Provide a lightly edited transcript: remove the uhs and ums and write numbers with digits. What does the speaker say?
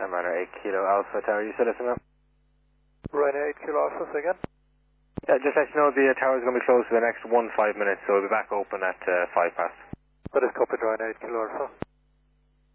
Ryanair 8 Kilo Alpha Tower, you still listening up? Ryanair 8 Kilo Alpha, say again? Yeah, just let you know the tower is going to be closed for the next 15 minutes, so we'll be back open at 5 past. That is copied, Ryanair 8 Kilo Alpha.